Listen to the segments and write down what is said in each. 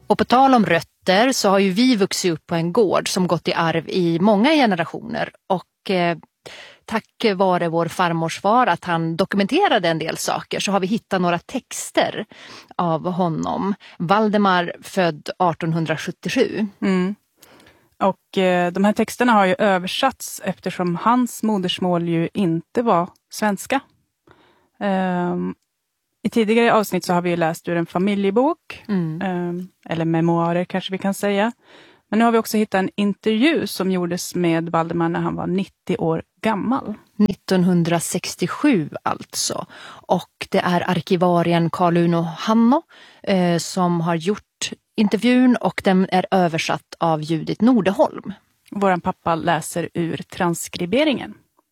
Och på tal om rötter så har ju vi vuxit upp på en gård som gått i arv i många generationer. Och tack vare vår farmors far att han dokumenterade en del saker så har vi hittat några texter av honom. Valdemar född 1877. Och de här texterna har ju översatts eftersom hans modersmål ju inte var svenska. I tidigare avsnitt så har vi ju läst ur en familjebok. Eller memoarer kanske vi kan säga. Men nu har vi också hittat en intervju som gjordes med Valdemar när han var 90 år gammal. 1967 alltså. Och det är arkivarien Carl-Uno Hanno som har gjort intervjun och den är översatt av Judith Nordeholm. Våran pappa läser ur transkriberingen.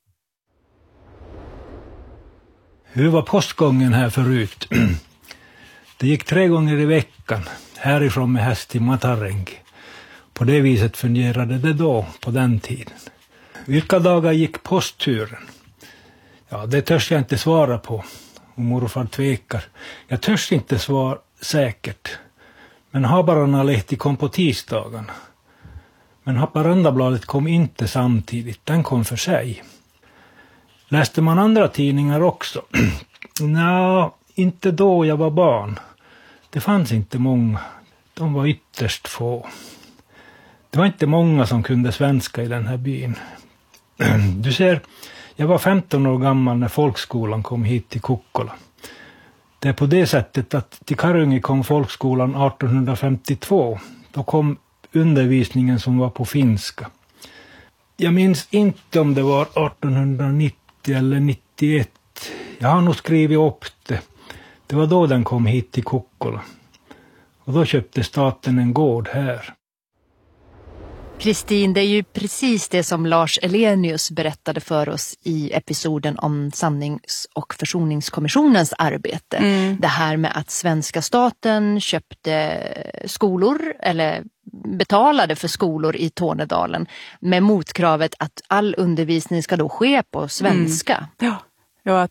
Hur var postgången här förut? Det gick 3 gånger i veckan, härifrån med häst till Matarengi. På det viset fungerade det då, på den tiden. Vilka dagar gick postturen? Ja, det törs jag inte svara på. Och morfar tvekar. Jag törs inte svara säkert. Men Haparanalehti kom på tisdagarna. Men Haparandabladet kom inte samtidigt, den kom för sig. Läste man andra tidningar också? Nå, inte då jag var barn. Det fanns inte många. De var ytterst få. Det var inte många som kunde svenska i den här byn. Du ser, jag var 15 år gammal när folkskolan kom hit till Kokkola. Det är på det sättet att till Karungi kom folkskolan 1852. Då kom undervisningen som var på finska. Jag minns inte om det var 1890 eller 91. Jag har nog skrivit upp det. Det var då den kom hit till Kokkola. Och då köpte staten en gård här. Kristin, det är ju precis det som Lars Elenius berättade för oss i episoden om sannings- och försoningskommissionens arbete. Det här med att svenska staten köpte skolor eller betalade för skolor i Tornedalen med motkravet att all undervisning ska då ske på svenska. Ja,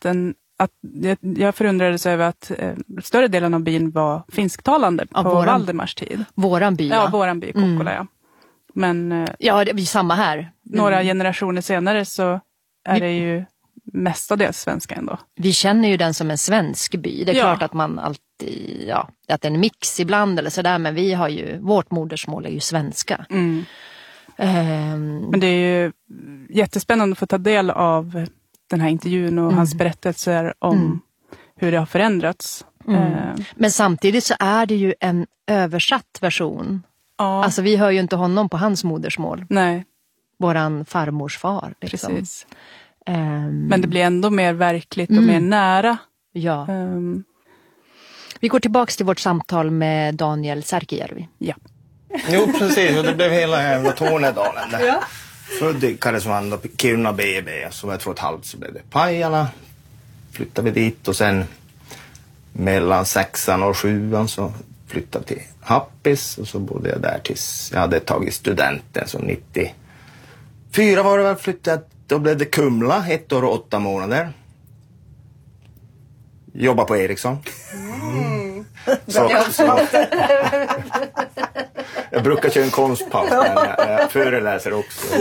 jag förundrades över att större delen av byn var finsktalande på Valdemars tid. Våran by. Ja, våran by, Kokkola, ja. Men ja, det är samma här. Några generationer senare så är det ju mestadels svenska ändå. Vi känner ju den som en svensk by. Det är klart att man alltid, att det är en mix ibland eller sådär, men vi har ju, vårt modersmål är ju svenska. Men det är ju jättespännande att få ta del av den här intervjun och hans berättelser om hur det har förändrats. Men samtidigt så är det ju en översatt version. Ja. Alltså vi hör ju inte honom på hans modersmål. Nej. Våran farmors far. Liksom. Precis. Men det blir ändå mer verkligt och mer nära. Ja. Vi går tillbaks till vårt samtal med Daniel Särkijärvi. Ja. Jo, precis. Och det blev hela jävla Tornedalen där. Ja. Född i Karesuando, Kiruna BB. Så var jag 2,5 så blev det Pajala. Flyttade vi dit och sen mellan 6:an och 7:an så flyttade till Happis och så bodde jag där tills jag hade tagit studenten, så 94 var det väl flyttade. Då blev det Kumla, 1 år och 8 månader. Jobba på Ericsson. Så. Jag brukar köra en konstpaus, men jag föreläser också.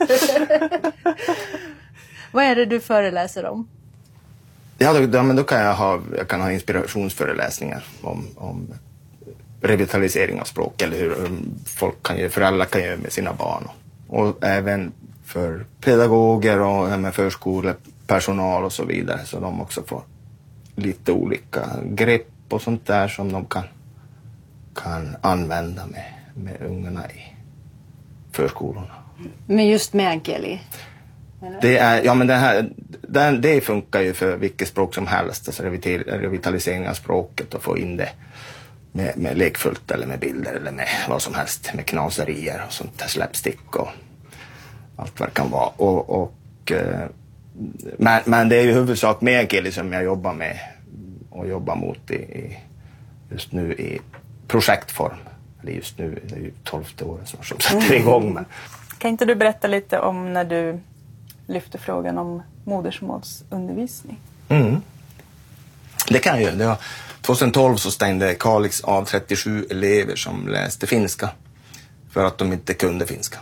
Vad är det du föreläser om? Ja, men då kan jag ha inspirationsföreläsningar om revitalisering av språk, eller hur föräldrar kan göra med sina barn. Och även för pedagoger och med förskolepersonal och så vidare, så de också får lite olika grepp och sånt där som de kan använda med ungarna i förskolorna. Men just meänkieli? Det är, ja, men det funkar ju för vilket språk som helst, alltså revitalisering av språket och få in det med lekfullt eller med bilder eller med vad som helst, med knaserier och sånt där, slapstick och allt vad det kan vara. Men det är ju huvudsak meänkieli som jag jobbar med och jobbar mot just nu i projektform. Eller just nu, det är ju 12:e året som sätter igång. Men. Kan inte du berätta lite om när du lyfter frågan om modersmålsundervisning? Det kan ju. 2012 så stängde Kalix av 37 elever som läste finska för att de inte kunde finska.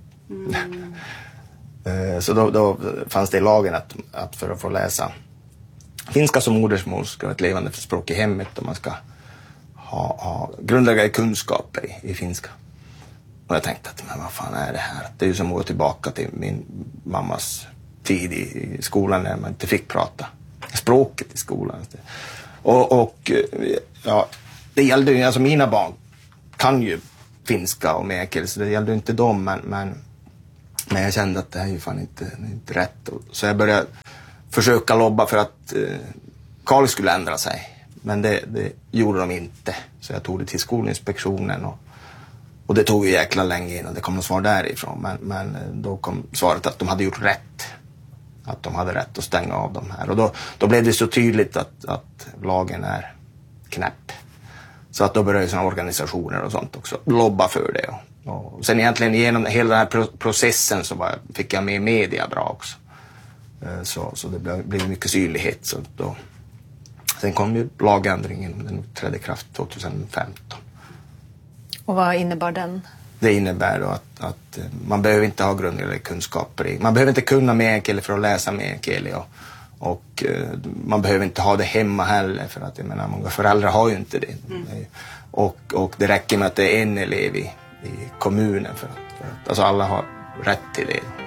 Så då fanns det i lagen att för att få läsa finska som modersmål ska vara ett levande språk i hemmet och man ska ha grundläggande kunskaper i finska. Och jag tänkte att men vad fan är det här? Det är ju som att gå tillbaka till min mammas tid i skolan när man inte fick prata språket i skolan. Och ja, det gällde ju, alltså mina barn kan ju finska och meänkieli så det gällde ju inte dem men jag kände att det här är ju fan inte rätt. Så jag började försöka lobba för att Kalix skulle ändra sig. Men det gjorde de inte. Så jag tog det till Skolinspektionen och det tog ju jäkla länge innan det kom något svar därifrån. Men då kom svaret att de hade gjort rätt. Att de hade rätt att stänga av de här. Och då blev det så tydligt att lagen är knäpp. Så att då började sådana organisationer och sånt också lobba för det. Och sen egentligen genom hela den här processen så fick jag med media bra också. Så det blev mycket synlighet. Så då, sen kom ju lagändringen, den trädde i kraft 2015. Och vad innebar den? Det innebär då att man behöver inte ha grundläggande kunskaper man behöver inte kunna meänkieli för att läsa meänkieli och man behöver inte ha det hemma heller för att jag menar många föräldrar har ju inte det. Och det räcker med att det är en elev i kommunen för att alltså alla har rätt till det.